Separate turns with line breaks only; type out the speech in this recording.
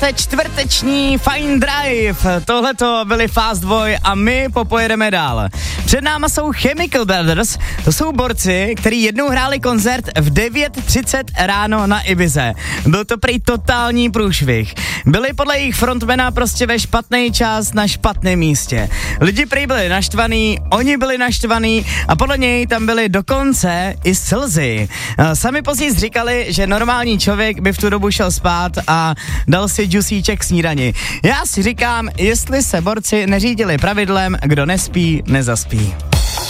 čtvrteční Fine Drive. Tohleto byli Fast Boy a my popojedeme dál. Před náma jsou Chemical Brothers, to jsou borci, kteří jednou hráli koncert v 9:30 ráno na Ibize. Byl to prý totální průšvih. Byli podle jejich frontmana prostě ve špatný čas na špatném místě. Lidi prý byli naštvaný, oni byli naštvaný a podle něj tam byly dokonce i slzy. Sami později říkali, že normální člověk by v tu dobu šel spát a dal si džusíček k snídani. Já si říkám, jestli se borci neřídili pravidlem, kdo nespí, nezaspí.